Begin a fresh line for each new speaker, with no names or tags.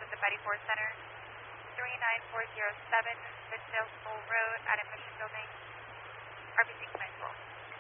with the Betty Ford Center. 39407, Fitzgerald School Road,